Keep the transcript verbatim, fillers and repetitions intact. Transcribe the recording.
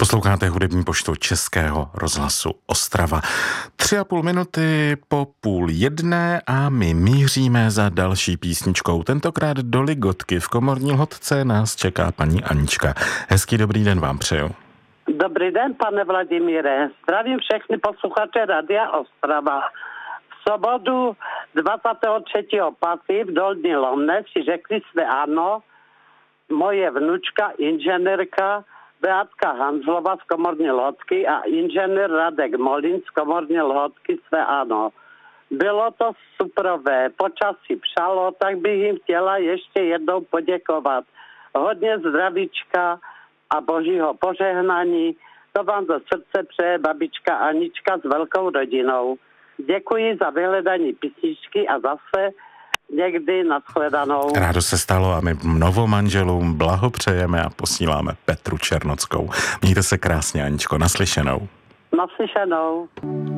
Posloucháte hudební poštu Českého rozhlasu Ostrava. Tři a půl minuty po půl jedné a my míříme za další písničkou. Tentokrát do Ligotky v Komorní Lhotce nás čeká paní Anička. Hezký dobrý den vám přeju. Dobrý den, pane Vladimíre. Zdravím všechny posluchače Radia Ostrava. V sobotu dvacátého třetího pátého v Dolní Lomné si řekli své ano moje vnučka, inženýrka Beatka Hanzlova z Komorní Lhotky a inženýr Radek Molin z Komorní Lhotky své ano. Bylo to superové, počasí přalo, tak bych jim chtěla ještě jednou poděkovat. Hodně zdravíčka a božího požehnání. To vám ze srdce přeje babička Anička s velkou rodinou. Děkuji za vyhledání písničky a zase někdy nashledanou. Rádo se stalo a my novomanželům blahopřejeme a posíláme Petru Černockou. Mějte se krásně, Aničko, naslyšenou. Naslyšenou.